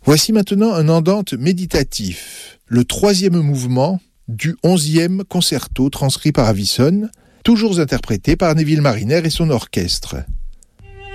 Voici maintenant un andante méditatif, le 3e mouvement du 11e concerto transcrit par Avison, toujours interprété par Neville Marriner et son orchestre.